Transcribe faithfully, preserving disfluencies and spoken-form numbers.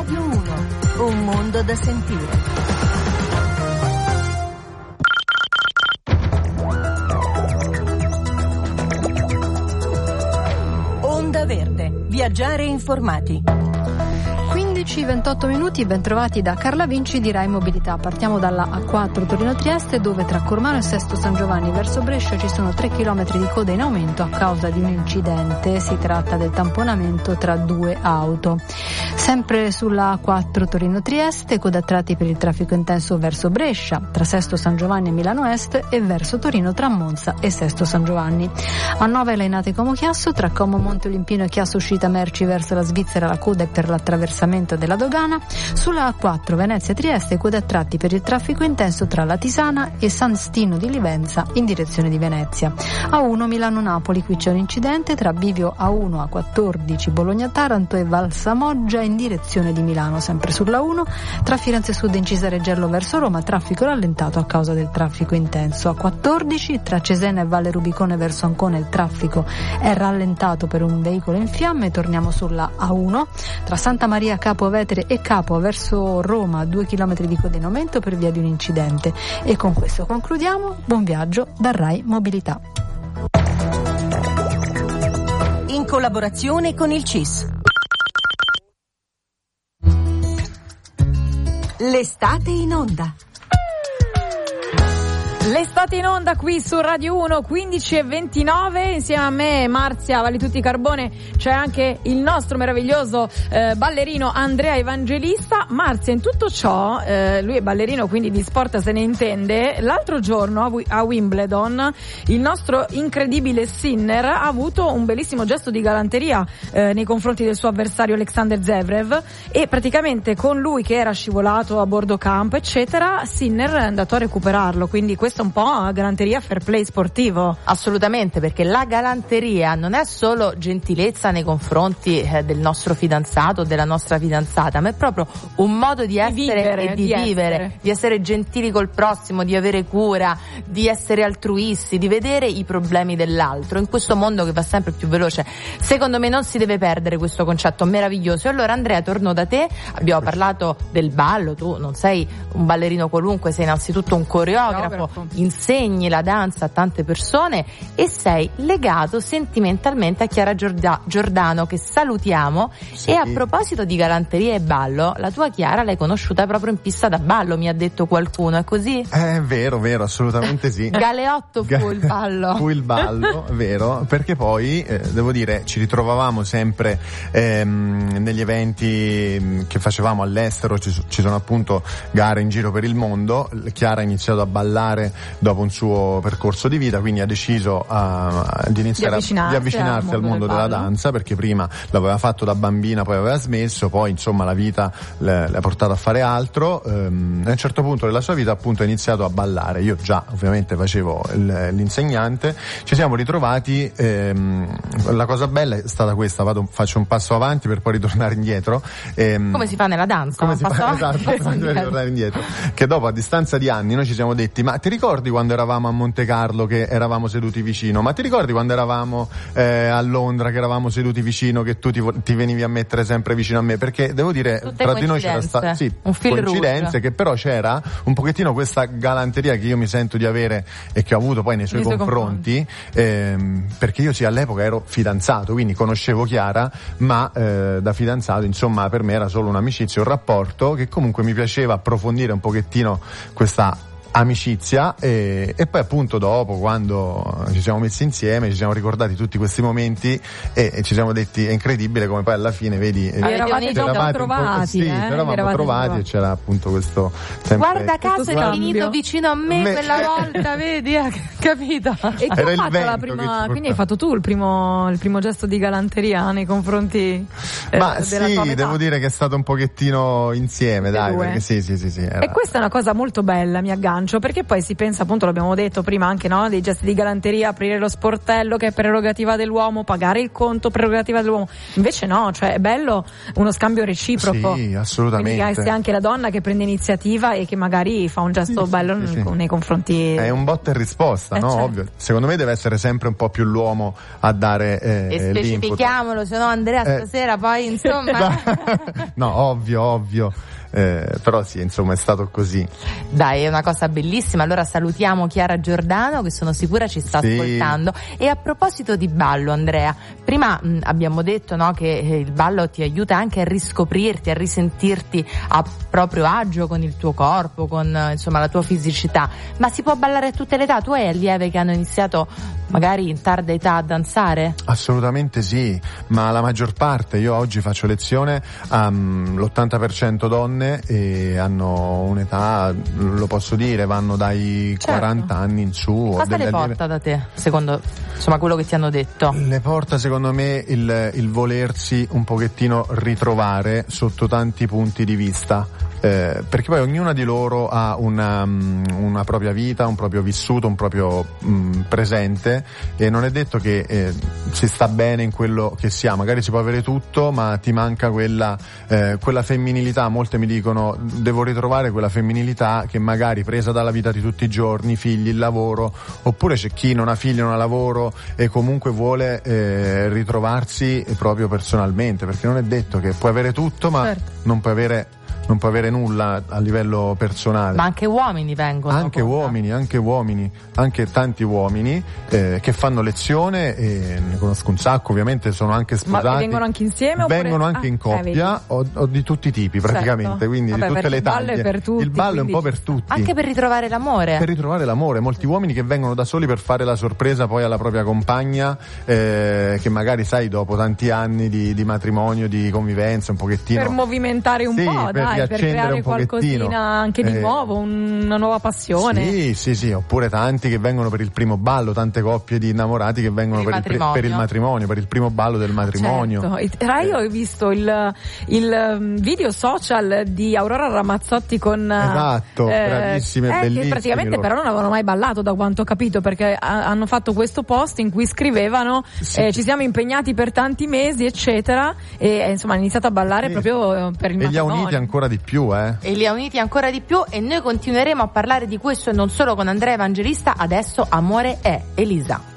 Radio uno, un mondo da sentire. Onda Verde, viaggiare informati. quindici ventotto minuti, ben trovati da Carla Vinci di Rai Mobilità. Partiamo dalla A quattro Torino-Trieste, dove tra Cormano e Sesto San Giovanni verso Brescia ci sono tre chilometri di coda in aumento a causa di un incidente. Si tratta del tamponamento tra due auto. Sempre sulla A quattro Torino-Trieste, coda a tratti per il traffico intenso verso Brescia, tra Sesto San Giovanni e Milano Est, e verso Torino tra Monza e Sesto San Giovanni. A nove Lainate Como Chiasso, tra Como Monte Olimpino e Chiasso uscita merci verso la Svizzera, la coda è per l'attraversamento della dogana. Sulla A quattro Venezia Trieste, coda a tratti per il traffico intenso tra la Tisana e San Stino di Livenza in direzione di Venezia. A uno Milano Napoli, qui c'è un incidente tra bivio A uno A quattordici Bologna Taranto e Valsamoggia in direzione di Milano. Sempre sulla uno tra Firenze Sud incisa Reggello verso Roma, traffico rallentato a causa del traffico intenso. A quattordici tra Cesena e Valle Rubicone verso Ancona il traffico è rallentato per un veicolo in fiamme. Torniamo sulla A uno tra Santa Maria Capo Vetere e Capo verso Roma, due chilometri di coda in aumento per via di un incidente. E con questo concludiamo. Buon viaggio da Rai Mobilità. In collaborazione con il C I S. L'estate in onda. L'estate in onda qui su Radio uno, quindici e ventinove, insieme a me Marzia Valitutti Carbone c'è anche il nostro meraviglioso eh, ballerino Andrea Evangelista. Marzia, in tutto ciò, eh, lui è ballerino, quindi di sport se ne intende. L'altro giorno a, a Wimbledon il nostro incredibile Sinner ha avuto un bellissimo gesto di galanteria eh, nei confronti del suo avversario Alexander Zverev, e praticamente con lui che era scivolato a bordo campo eccetera, Sinner è andato a recuperarlo, quindi questo un po' galanteria, fair play sportivo. Assolutamente, perché la galanteria non è solo gentilezza nei confronti eh, del nostro fidanzato o della nostra fidanzata, ma è proprio un modo di essere vivere, e di, di vivere, essere. di essere gentili col prossimo, di avere cura, di essere altruisti, di vedere i problemi dell'altro in questo mondo che va sempre più veloce. Secondo me non si deve perdere questo concetto meraviglioso. E allora Andrea, torno da te, abbiamo parlato del ballo, tu non sei un ballerino qualunque, sei innanzitutto un coreografo, Coreografo. insegni la danza a tante persone e sei legato sentimentalmente a Chiara Giorda- Giordano, che salutiamo. Sì. E a proposito di galanteria e ballo, la tua Chiara l'hai conosciuta proprio in pista da ballo, mi ha detto qualcuno, è così? È vero, vero, assolutamente sì. Galeotto fu il ballo. Fu il ballo, vero, perché poi, eh, devo dire, ci ritrovavamo sempre ehm, negli eventi che facevamo all'estero, ci, ci sono appunto gare in giro per il mondo. Chiara ha iniziato a ballare dopo un suo percorso di vita, quindi ha deciso uh, di iniziare di avvicinarsi, a, di avvicinarsi al mondo, del della ballo. danza, perché prima l'aveva fatto da bambina, poi aveva smesso, poi insomma la vita le, le ha portato a fare altro. Um, a un certo punto della sua vita appunto ha iniziato a ballare. Io già ovviamente facevo il, l'insegnante, ci siamo ritrovati. Ehm, la cosa bella è stata questa, vado, faccio un passo avanti per poi ritornare indietro. Ehm, Come si fa nella danza? come si Passo fa, avanti, esatto, passo per ritornare indietro. Che dopo, a distanza di anni, noi ci siamo detti: ma ti ricordi quando eravamo a Monte Carlo che eravamo seduti vicino? Ma ti ricordi quando eravamo eh, a Londra che eravamo seduti vicino, che tu ti, ti venivi a mettere sempre vicino a me? Perché devo dire, Tutte tra di noi c'era sta, sì, un fil coincidenze, rouge. che però c'era un pochettino questa galanteria che io mi sento di avere e che ho avuto poi nei suoi, Nei suoi confronti, ehm, perché io sì, all'epoca ero fidanzato, quindi conoscevo Chiara, ma eh, da fidanzato insomma per me era solo un'amicizia, un rapporto che comunque mi piaceva approfondire un pochettino questa amicizia, e, e poi appunto dopo, quando ci siamo messi insieme, ci siamo ricordati tutti questi momenti e, e ci siamo detti: è incredibile come poi alla fine vedi, Vi eravate già un po' trovati, sì, eh? ci eravamo eravate trovati trovati. e c'era appunto questo sempre, Guarda caso è scambio. finito vicino a me, Me- quella volta, vedi? Eh, capito? E tu Era hai il fatto vento la che prima, ci portava. quindi hai fatto tu il primo, il primo gesto di galanteria nei confronti eh, ma della sì, tua metà. devo dire che è stato un pochettino insieme, Tutti e dai, due. perché sì, sì, sì, sì, era- E questa è una cosa molto bella, mi aggancio, perché poi si pensa, appunto, l'abbiamo detto prima anche, no, dei gesti di galanteria, aprire lo sportello che è prerogativa dell'uomo, pagare il conto prerogativa dell'uomo. Invece no, cioè è bello uno scambio reciproco. Sì, assolutamente. Quindi sia anche la donna che prende iniziativa e che magari fa un gesto Sì, bello sì, nei, sì. nei confronti. È un botta e risposta, Eh, no? certo. Ovvio. Secondo me deve essere sempre un po' più l'uomo a dare eh, E l'input. specifichiamolo, se no Andrea Eh, stasera poi dai, insomma. No, ovvio, ovvio. Eh, però sì, insomma, è stato così. Dai, è una cosa bellissima. Allora salutiamo Chiara Giordano, che sono sicura ci sta sì. ascoltando. E a proposito di ballo, Andrea, prima mh, abbiamo detto, no, che eh, il ballo ti aiuta anche a riscoprirti, a risentirti a proprio agio con il tuo corpo, con eh, insomma la tua fisicità. Ma si può ballare a tutte le età? Tu hai allieve che hanno iniziato magari in tarda età a danzare? Assolutamente sì, ma la maggior parte, io oggi faccio lezione all'ottanta per cento donne e hanno un'età, lo posso dire, vanno dai certo. quaranta anni in su. Cosa le porta allieve... da te, secondo insomma quello che ti hanno detto? Le porta secondo me il, il volersi un pochettino ritrovare sotto tanti punti di vista. Eh, perché poi ognuna di loro ha una, una propria vita, un proprio vissuto, un proprio mh, presente, e non è detto che eh, si sta bene in quello che si ha. Magari si può avere tutto, ma ti manca quella, eh, quella femminilità. Molte mi dicono devo ritrovare quella femminilità che magari presa dalla vita di tutti i giorni, figli, il lavoro, oppure c'è chi non ha figli, non ha lavoro e comunque vuole eh, ritrovarsi proprio personalmente, perché non è detto che puoi avere tutto ma certo. non puoi avere non può avere nulla a livello personale. Ma anche uomini vengono. Anche conta. uomini, anche uomini, anche tanti uomini eh, che fanno lezione, e ne conosco un sacco, ovviamente sono anche sposati. Ma vengono anche insieme? Vengono oppure... anche ah, in coppia eh, o, o di tutti i tipi praticamente, certo. quindi Vabbè, di tutte le taglie. Il ballo è per tutti. Il ballo quindi... è un po' per tutti. Anche per ritrovare l'amore. Per ritrovare l'amore, molti uomini che vengono da soli per fare la sorpresa poi alla propria compagna, eh, che magari sai dopo tanti anni di, di matrimonio, di convivenza, un pochettino. Per movimentare un sì, po', per dai, per creare un qualcosina anche di eh, nuovo, una nuova passione. Sì, sì, sì, oppure tanti che vengono per il primo ballo, tante coppie di innamorati che vengono per, per, il, per il matrimonio, per il primo ballo del matrimonio. Certo. Rai, io ho visto il, il video social di Aurora Ramazzotti con esatto, eh, bravissime, eh, bellissime. Che praticamente loro. però non avevano mai ballato, da quanto ho capito, perché ha, hanno fatto questo post in cui scrivevano sì. eh, ci siamo impegnati per tanti mesi, eccetera, e insomma hanno iniziato a ballare sì. proprio per il e matrimonio. E li ha uniti ancora di più, eh? E li ha uniti ancora di più, e noi continueremo a parlare di questo e non solo con Andrea Evangelista. Adesso Amore è Elisa.